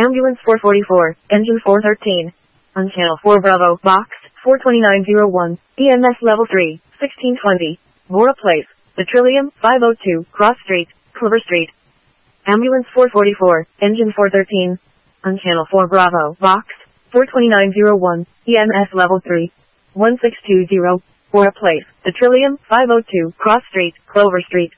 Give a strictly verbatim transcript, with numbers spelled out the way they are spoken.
Ambulance four forty-four, engine four thirteen. On channel four Bravo, box four twenty-nine oh one, E M S level three, sixteen twenty. Bora Place, The Trillium, five oh two, Cross Street, Clover Street. Ambulance four forty-four, engine four thirteen. On channel four Bravo, box four twenty-nine oh one, E M S level three, one six two zero. Bora Place, The Trillium, five oh two, Cross Street, Clover Street.